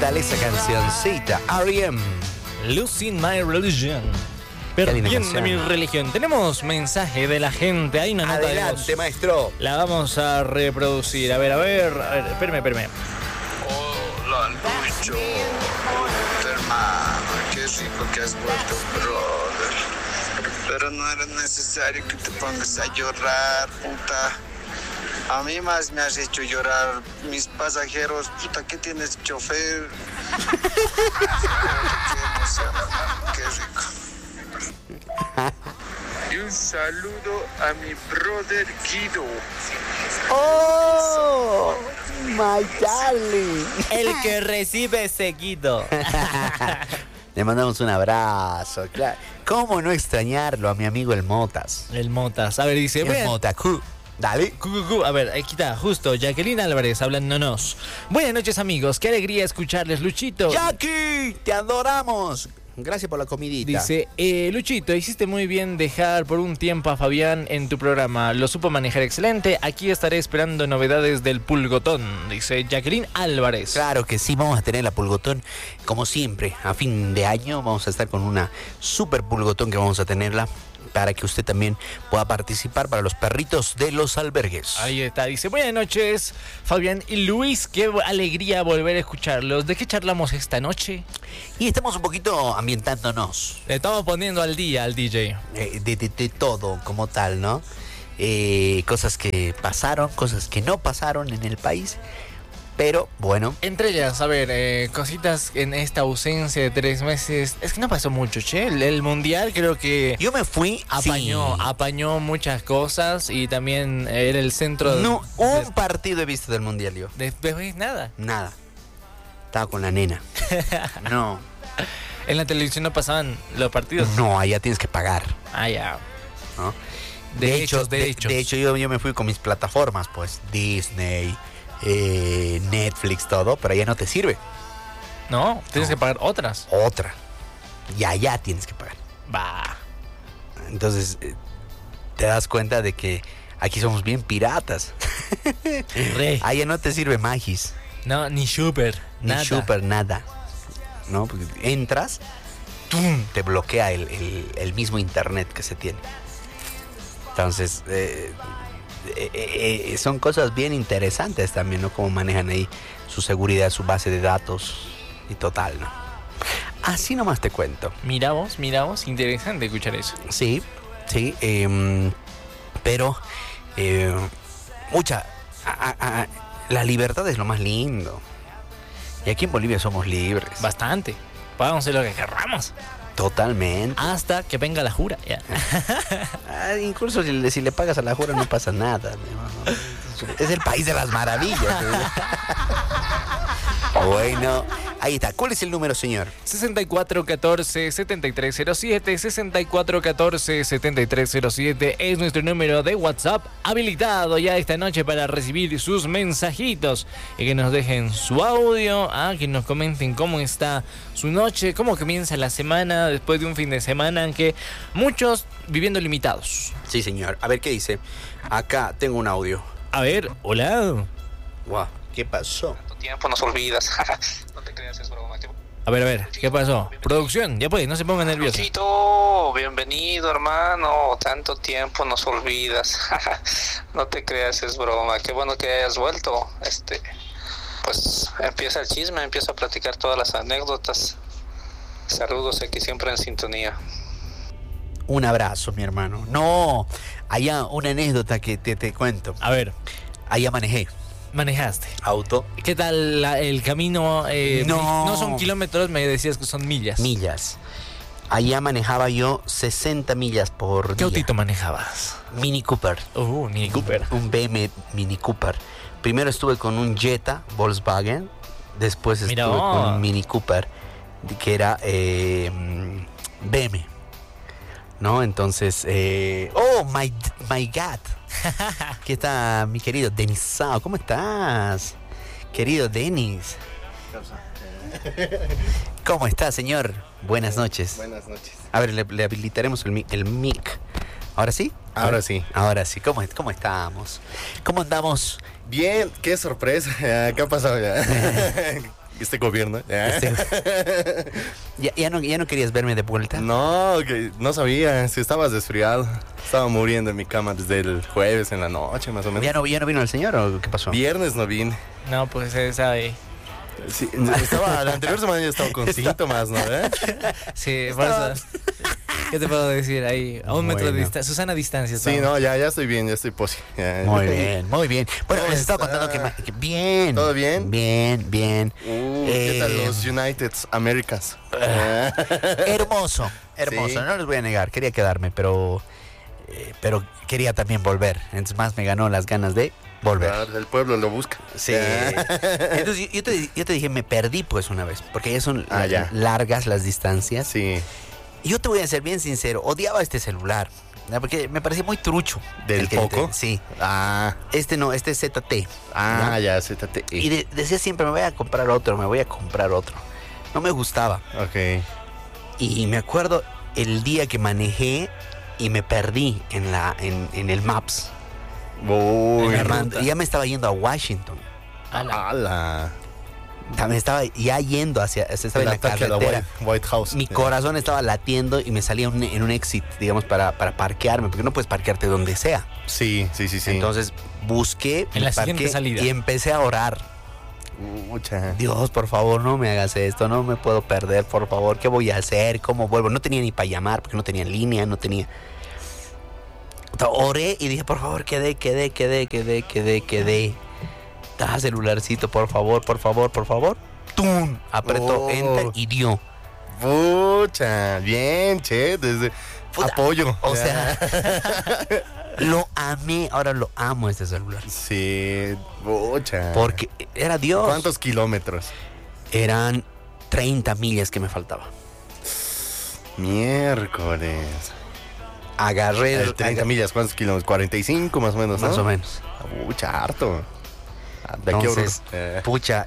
tal esa cancioncita? R.E.M. Losing My Religion. Qué linda Perdiendo canción. mi religión. Tenemos mensaje de la gente. Hay una nota de voz. Adelante, maestro. La vamos a reproducir. A ver. Espérame. Hola, Lucho. Hermano, qué rico que has vuelto, brother. Pero no era necesario que te pongas a llorar, puta. A mí más me has hecho llorar mis pasajeros. Puta, ¿qué tienes, chofer? Qué emoción, hermano, qué rico. Y un saludo a mi brother Guido. ¡Oh! ¡My darling! El que recibe seguido. Le mandamos un abrazo, claro. ¿Cómo no extrañarlo a mi amigo el Motas? El Motas. A ver, dice. El "Bueno, Motacu. Dale. A ver, aquí está, justo, Jacqueline Álvarez hablándonos. Buenas noches, amigos, qué alegría escucharles, Luchito. Jackie, te adoramos. Gracias por la comidita. Dice, Luchito, hiciste muy bien dejar por un tiempo a Fabián en tu programa. Lo supo manejar excelente. Aquí estaré esperando novedades del Pulgotón. Dice Jacqueline Álvarez. Claro que sí, vamos a tener la Pulgotón como siempre. A fin de año vamos a estar con una super Pulgotón que vamos a tenerla para que usted también pueda participar para los perritos de los albergues. Ahí está, dice, buenas noches, Fabián y Luis, qué alegría volver a escucharlos. ¿De qué charlamos esta noche? Y estamos un poquito ambientándonos. Le estamos poniendo al día al DJ. De todo como tal, ¿no? Cosas que pasaron, cosas que no pasaron en el país. Pero bueno. Entre ellas, a ver, cositas en esta ausencia de 3 meses. Es que no pasó mucho, che. El mundial creo que Yo me fui. apañó muchas cosas y también era el centro No, un partido he visto del mundial yo. Después nada. Nada. Estaba con la nena. No. En la televisión no pasaban los partidos. No, allá tienes que pagar. Ah, ya. ¿No? Derechos. De hecho, yo me fui con mis plataformas, pues. Disney, Netflix, todo. Pero allá no te sirve. No, tienes que pagar otras. Otra. Y allá tienes que pagar. Va. Entonces, te das cuenta de que aquí somos bien piratas. Re. Allá no te sirve Magis. No, ni super. Ni Nada. super, nada. ¿No? Porque entras, ¡tum!, te bloquea el mismo internet que se tiene. Entonces, son cosas bien interesantes también, ¿no? Cómo manejan ahí su seguridad, su base de datos y total, ¿no? Así nomás te cuento. Mira vos, interesante escuchar eso. Sí, sí, pero la libertad es lo más lindo. Y aquí en Bolivia somos libres. Bastante. Podemos hacer lo que querramos. Totalmente. Hasta que venga la jura. Ya. Incluso si le pagas a la jura no pasa nada. ¿No? Es el país de las maravillas. Bueno, ahí está. ¿Cuál es el número, señor? 6414-7307. 6414-7307 es nuestro número de WhatsApp, habilitado ya esta noche para recibir sus mensajitos y que nos dejen su audio, que nos comenten cómo está su noche, cómo comienza la semana después de un fin de semana en que muchos viviendo limitados. Sí, señor. A ver, ¿qué dice? Acá tengo un audio. A ver, hola. Wow, ¿qué pasó? Tiempo nos olvidas. No te creas, es broma. A ver, ¿qué pasó? Producción, ya pues, no se pongan nerviosos. Luchito, bienvenido, hermano. Tanto tiempo nos olvidas. No te creas, es broma. Qué bueno que hayas vuelto. Pues empieza el chisme, empieza a platicar todas las anécdotas. Saludos aquí siempre en sintonía. Un abrazo, mi hermano. No, allá una anécdota que te cuento. A ver, Allá manejé. manejaste. Auto. ¿Qué tal el camino? No son kilómetros, me decías que son millas. Millas. Allá manejaba yo 60 millas por ¿Qué día. autito manejabas? Mini Cooper. Mini Cooper. Un BM Mini Cooper. Primero estuve con un Jetta Volkswagen. Después estuve con un Mini Cooper que era BM. ¿No? Entonces, my God. Aquí está mi querido Denisao. ¿Cómo estás? Querido Denis. ¿Cómo está, señor? Buenas noches. Buenas noches. A ver, le habilitaremos el mic. ¿Ahora sí? Ahora sí. Ahora sí. ¿Cómo estamos? ¿Cómo andamos? Bien, qué sorpresa. ¿Qué ha pasado ya? este gobierno. ¿Ya no querías verme de vuelta? No, que no sabía si estabas desfriado. Estaba muriendo en mi cama desde el jueves en la noche, más o menos. ¿Ya no vino el señor o qué pasó? Viernes no vine. No, pues sabe. Sí, la anterior semana ya estaba con síntomas, ¿no? Sí, por eso. ¿Qué te puedo decir ahí? A un metro de distancia. Susana distancia. Sí, no, ya estoy bien, ya estoy posi. Muy bien, muy bien. Bueno, les estaba contando que bien. ¿Todo bien? Bien. ¿Qué tal los United Americas? Hermoso. Sí. No les voy a negar, quería quedarme, pero quería también volver. Entonces más me ganó las ganas de volver. Claro, el pueblo lo busca. Sí. Entonces yo te dije, me perdí pues una vez, porque ya son ya. largas las distancias. Sí. Y yo te voy a ser bien sincero, odiaba este celular, ¿no? Porque me parecía muy trucho. ¿Del Poco? Sí. Ah. Este no, este es ZT. Ah, ya, ZTE. Y decía siempre, me voy a comprar otro. No me gustaba. Ok. Y me acuerdo el día que manejé y me perdí en el Maps. Uy, Y ya me estaba yendo a Washington. ala. Me estaba ya yendo estaba en la ataque a la carretera. White House. Mi corazón estaba latiendo y me salía en un exit, digamos, para parquearme, porque no puedes parquearte donde sea. Sí. Entonces busqué En la me siguiente parqué salida. y empecé a orar. Mucha. Dios, por favor, no me hagas esto, no me puedo perder, por favor, ¿qué voy a hacer? ¿Cómo vuelvo? No tenía ni para llamar, porque no tenía línea, no tenía... Oré y dije, por favor, quedé. Da celularcito, por favor. ¡Tum! Apretó Enter y dio. Pucha, bien, che, desde Puta, apoyo. O sea, lo amé, ahora lo amo este celular. Sí, pucha. Porque era Dios. ¿Cuántos kilómetros? Eran 30 millas que me faltaba. Miércoles. Agarré 30 millas, ¿cuántos kilómetros? 45 más o menos, ¿no? más o menos. Pucha, harto. De aquí a Entonces, Oruro. pucha,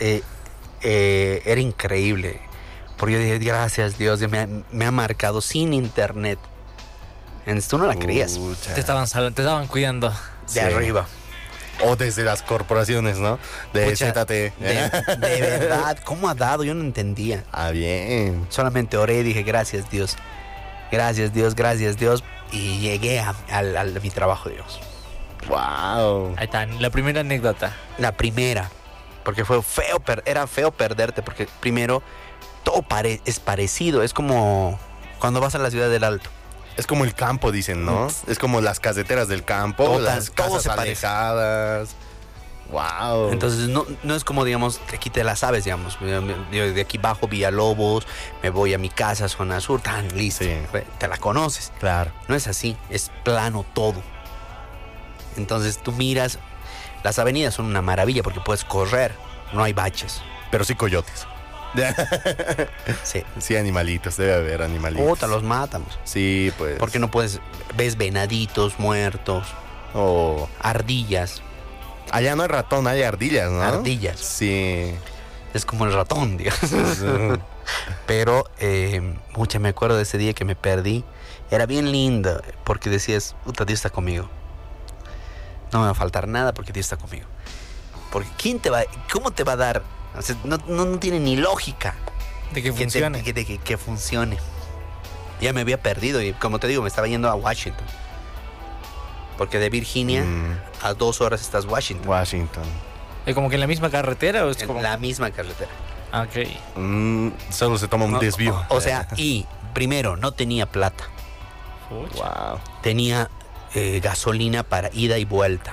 era increíble. Porque yo dije, gracias Dios, me ha marcado sin internet. Entonces, tú no la creías. Pucha. Te estaban cuidando. De Sí. arriba. O desde las corporaciones, ¿no? De Pucha, ZT. de verdad, ¿cómo ha dado? Yo no entendía. Ah, bien. Solamente oré y dije, gracias Dios. Gracias Dios. Y llegué a mi trabajo, Dios. Wow. Ahí está, la primera anécdota. La primera. Porque fue feo, era feo perderte. Porque primero, todo es parecido. Es como cuando vas a la ciudad del Alto. Es como el campo, dicen, ¿no? Es como las caseteras del campo, Todo las todo casas se parece. alejadas. Wow. Entonces no es como, digamos, que aquí te la sabes, digamos. Yo de aquí bajo Villalobos, me voy a mi casa, zona sur, tan listo. Sí. Te la conoces. Claro. No es así, es plano todo. Entonces tú miras, las avenidas son una maravilla porque puedes correr, no hay baches. Pero sí coyotes. Sí. Sí, animalitos, debe haber animalitos. Puta, los matamos. Sí, pues. Porque no puedes, ves venaditos muertos, Oh. ardillas. Allá no hay ratón, hay ardillas, ¿no? Ardillas. Sí. Es como el ratón, digamos. Pero, mucha me acuerdo de ese día que me perdí. Era bien lindo porque decías, puta, Dios está conmigo. No me va a faltar nada porque Dios está conmigo. Porque ¿cómo te va a dar? O sea, no tiene ni lógica De que funcione. que funcione. Ya me había perdido y como te digo, me estaba yendo a Washington. Porque de Virginia a 2 horas estás Washington. Washington. ¿Es como que en la misma carretera o es En como...? la misma carretera. Ah, ok. Solo se toma un desvío. O sea, y primero, no tenía plata. Wow. Tenía gasolina para ida y vuelta.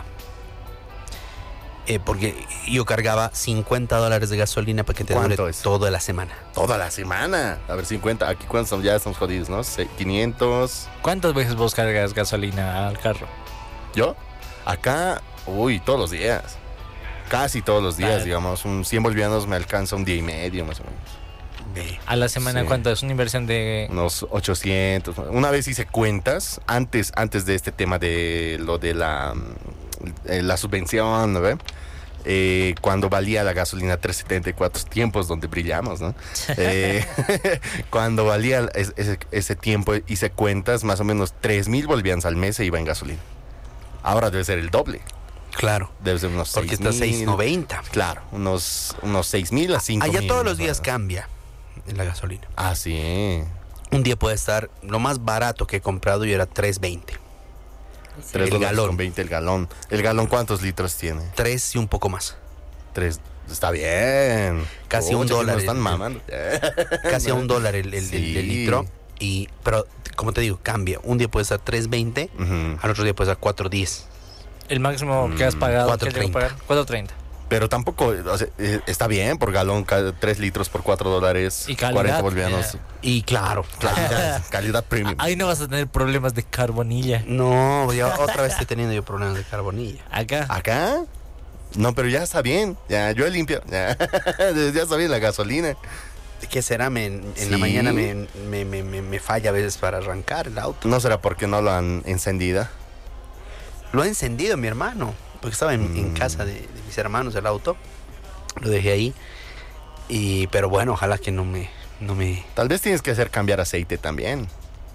Porque yo cargaba $50 de gasolina para que te dure ¿Cuánto es? toda la semana. Toda la semana. A ver, 50. Aquí cuántos son? Ya estamos jodidos, ¿no? 500. ¿Cuántas veces vos cargas gasolina al carro? ¿Yo? Acá, todos los días. Casi todos los días, Vale. digamos. 100 bolivianos me alcanza un día y medio, más o menos. A la semana, Sí. ¿cuánto? Es una inversión de... Unos 800. Una vez hice cuentas, antes de este tema de lo de la subvención, ¿no ve? Cuando valía la gasolina 3.74, tiempos donde brillamos, ¿no? Cuando valía ese tiempo, hice cuentas, más o menos 3.000 bolivianos al mes se iba en gasolina. Ahora debe ser el doble. Claro. Debe ser unos Porque está 6,000. 6.90. Claro, unos 6,000 a 5,000. Allá todos los días ¿no? cambia en la gasolina. Ah, sí. Un día puede estar, lo más barato que he comprado yo era 3.20. 3 El dólares galón. con 20 el galón. ¿El galón cuántos litros tiene? 3 y un poco más. 3. Está bien. Casi $1 No están el- mamando. Casi a $1 el Sí. litro. Pero, como te digo, cambia. Un día puede estar 3.20, Ujú. al otro día puede estar 4.10. El máximo que has pagado. ¿qué 4.30. llegó a pagar? 4.30. Pero tampoco, o sea, está bien por galón, 3 litros por $4. Y calidad, 40 bolivianos. Y claro, Calidad premium. Ahí no vas a tener problemas de carbonilla. No, ya otra vez estoy teniendo yo problemas de carbonilla. Acá. ¿Acá? No, pero ya está bien. Ya, yo limpio. Ya, ya está bien la gasolina. ¿Qué será? En Sí. la mañana me falla a veces para arrancar el auto. ¿No será porque no lo han encendido? Lo ha encendido mi hermano, porque estaba en casa de mis hermanos el auto. Lo dejé ahí. Pero bueno, ojalá que no me... Tal vez tienes que hacer cambiar aceite también.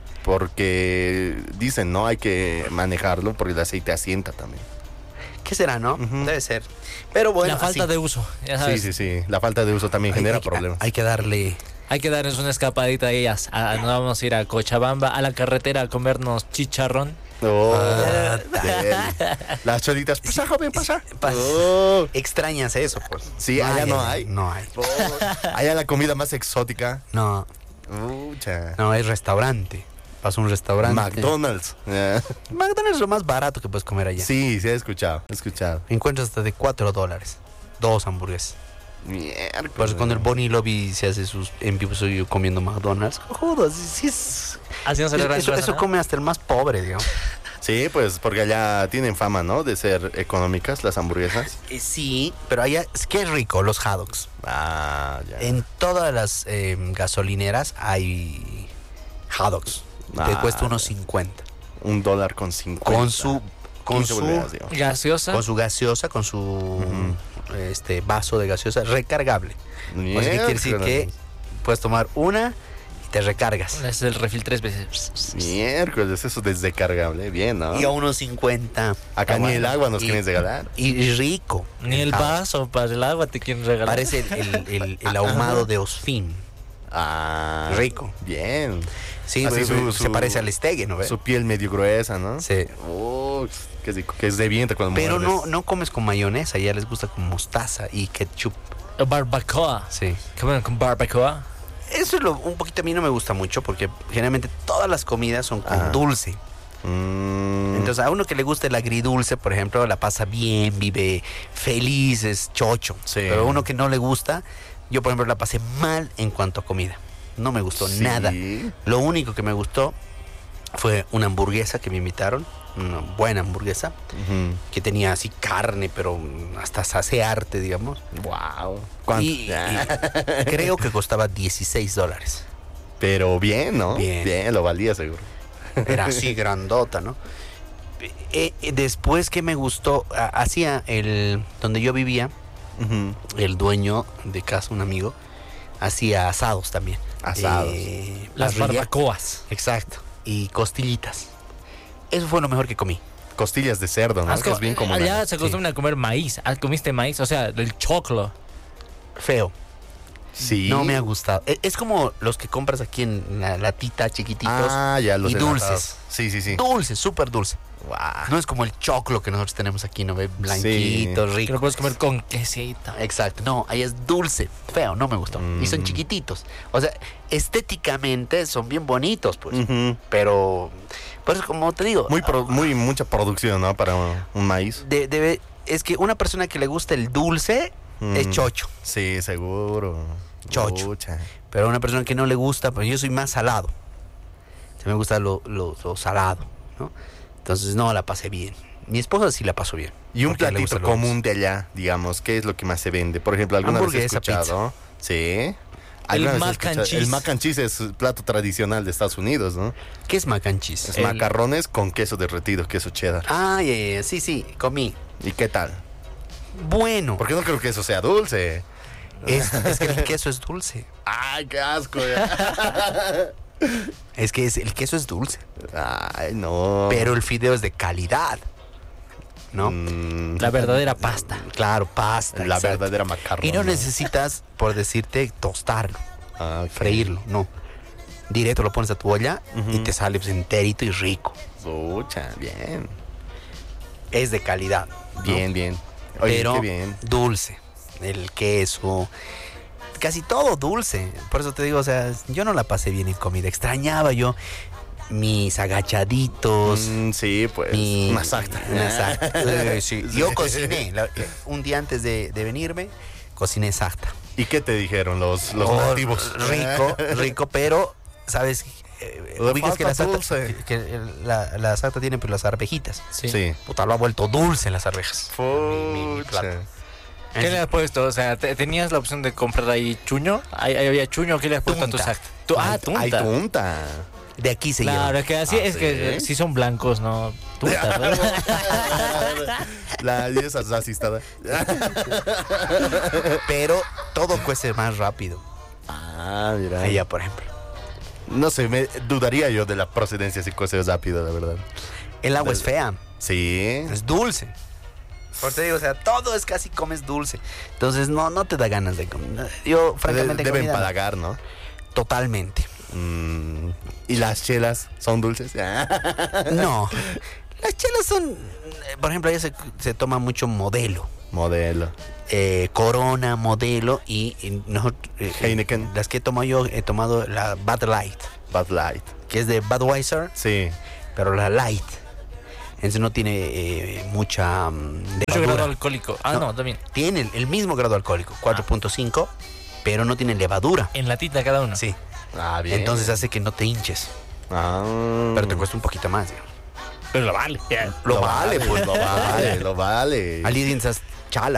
Porque dicen, no hay que manejarlo porque el aceite asienta también. ¿Qué será, no? Ujú. Debe ser. Pero bueno, la falta así. de uso. Ya Sí, sabes. sí, sí. La falta de uso también genera problemas. Hay que darle... Hay que darles una escapadita a ellas. Nos vamos a ir a Cochabamba, a la carretera, a comernos chicharrón. Oh, Ah, deli. Las cholitas. Pasa, joven, pasa. Pas- Oh. Extrañas eso, pues. Sí, allá no hay. No hay. Oh. Allá la comida más exótica. No, Ucha. no, es restaurante. Vas a un restaurante. McDonald's. McDonald's es lo más barato que puedes comer allá. Sí, he escuchado. Encuentras hasta de $4. 2 hamburguesas. Miércoles. Por eso cuando el Bonnie Lobby se hace sus en vivo soy yo comiendo McDonald's. Joder, sí es... Así no se le Eso come hasta el más pobre, digamos. Sí, pues porque allá tienen fama, ¿no? De ser económicas las hamburguesas. Sí, pero allá es que es rico los hot dogs. Ah, ya. En todas las gasolineras hay hot dogs. Te Ah, cuesta unos 50. $1.50. Con su 15 bolivianos, digamos. Gaseosa. con su gaseosa, con su vaso de gaseosa recargable. O sea, ¿qué quiere decir? Que puedes tomar una y te recargas. Es el refil 3 veces. Miércoles, eso es descargable. Bien, ¿no? Y a unos 50. Acá Está ni el bueno. agua nos Y- quieren regalar. Y rico. Ni el Ah, vaso para el agua te quieren regalar. Parece el ahumado de Osfin. Ah, Rico. Bien. Sí, Así se parece al Stege, ¿no ves? Su piel medio gruesa, ¿no? Sí. Oh, qué rico, que es de vientre cuando Pero muerdes. no comes con mayonesa, ya les gusta con mostaza y ketchup. Barbacoa. Sí. Comen con barbacoa. Eso es un poquito a mí no me gusta mucho porque generalmente todas las comidas son con Ajá. dulce. Mm, Entonces a uno que le gusta el agridulce, por ejemplo, la pasa bien, vive feliz, es chocho. Sí. Pero a uno que no le gusta, yo por ejemplo la pasé mal en cuanto a comida. No me gustó sí. nada. Lo único que me gustó fue una hamburguesa que me invitaron, una buena hamburguesa, Ujú. que tenía así carne, pero hasta saciarte, digamos. Wow. ¿Cuánto? Y creo que costaba $16. Pero bien, ¿no? Bien. Lo valía seguro. Era así grandota, ¿no? Después que me gustó, hacía donde yo vivía, Ujú. el dueño de casa, un amigo, hacía asados también. Asados. Las parrilla. barbacoas. Exacto. Y costillitas. Eso fue lo mejor que comí. Costillas de cerdo, ¿no? Que es bien común. Allá se acostumbra a comer maíz. ¿Comiste maíz? O sea, el choclo. Feo. Sí. No me ha gustado. Es como los que compras aquí en la latita chiquititos. Ah, ya los y enlatados. dulces. Sí, sí, sí. Dulce, súper dulce. No es como el choclo que nosotros tenemos aquí, ¿no ve? Blanquito, Que rico. lo puedes comer con quesito. Exacto. No, ahí es dulce. Feo, no me gustó. Y son chiquititos. O sea, estéticamente son bien bonitos, pues. Ujú. Pero, pues como te digo, Mucha producción, ¿no? Para un maíz. es que una persona que le gusta el dulce es Mm. chocho. Sí, seguro. Chocho. Pucha. Pero a una persona que no le gusta, pues yo soy más salado. Se me gusta lo salado, ¿no? Entonces no la pasé bien. Mi esposa sí la pasó bien. Y un porque a ella le platito gusta lo común de allá, digamos, ¿qué es lo que más se vende? Por ejemplo, ¿alguna vez he Hamburguesa, escuchado? Sí. ¿Alguna vez he mac and escuchado? cheese. El mac and cheese es un plato tradicional de Estados Unidos, ¿no? dulce. ¿Qué es mac and cheese? Es macarrones con queso derretido, queso cheddar. Ah, ya, sí, comí. ¿Y qué tal? Bueno, Porque no creo que eso sea dulce. es que el queso es dulce. Ay, qué asco. Es que el queso es dulce. Ay, no. Pero el fideo es de calidad. ¿no? La verdadera pasta. Claro, pasta. La exacto. verdadera macarrón. Y no necesitas, por decirte, tostarlo, Ok. freírlo, no. Directo lo pones a tu olla y Ujú. te sale pues, enterito y rico. Pucha, bien. Es de calidad. ¿no? Bien, bien. Oye, Pero qué bien. dulce. El queso. Casi todo dulce. Por eso te digo, o sea, yo no la pasé bien en comida. Extrañaba yo mis agachaditos. Sí, pues. mi- Una sacta. una sacta. Sí. Yo cociné. Un día antes de venirme, cociné sacta. ¿Y qué te dijeron los Oh, nativos? rico, pero, ¿sabes? Le Ubicas que la falta sarta, dulce. la sarta tiene pues, las arvejitas. Sí. Puta, lo ha vuelto dulce las arvejas. Mi plato. Pucha. ¿Qué le has puesto? O sea, ¿tenías la opción de comprar ahí chuño? ¿Ahí había chuño? ¿Qué le has puesto a tu Tunta. sac? Tunta. Ay, tunta. De aquí se Claro, lleva. es que así Ah, es ¿sí? que si son blancos, ¿no? Tunta, ¿verdad? Y esa racistada. Pero todo cuece más rápido. Ah, mira. Allá, por ejemplo. No sé, me dudaría yo de la procedencia si cuece rápido, la verdad. El agua es fea, Sí. es dulce. Por eso te digo, o sea, todo es casi comes dulce. Entonces no te da ganas de comer. Yo, francamente, Debe comida, empalagar, ¿no? totalmente. ¿Y las chelas son dulces? No. Las chelas son, por ejemplo, allá se toma mucho Modelo. Modelo. Corona, Modelo y nosotros, Heineken. las que he tomado yo, he tomado la Bud Light, Bud Light. que es de Budweiser, Sí. pero la Light. Entonces no tiene mucha Mucho levadura. grado alcohólico. Ah, no, también. Tiene el mismo grado alcohólico, 4.5, pero no tiene levadura. En latita cada uno. Sí. Ah, bien. Entonces hace que no te hinches, Ah. pero te cuesta un poquito más. Digamos. Pero lo vale. Lo vale, pues. lo vale. Ali dinsas chala.